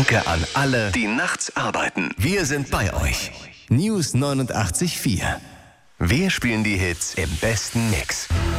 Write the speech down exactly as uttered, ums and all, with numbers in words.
Danke an alle, die nachts arbeiten. Wir sind bei euch. News neunundachtzig Komma vier. Wir spielen die Hits im besten Mix.